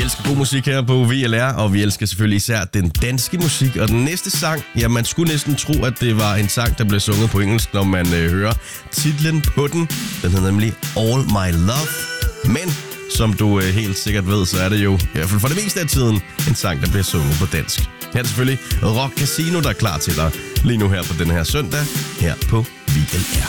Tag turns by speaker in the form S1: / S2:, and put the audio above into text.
S1: elsker god musik her på VLR, og vi elsker selvfølgelig især den danske musik. Og den næste sang, ja, man skulle næsten tro, at det var en sang, der blev sunget på engelsk, når man hører titlen på den. Den hedder nemlig All My Love. Men som du helt sikkert ved, så er det jo, i hvert fald for det meste af tiden, en sang, der bliver sunget på dansk. Her er det selvfølgelig Rock Casino, der er klar til dig lige nu her på den her søndag, her på VLR.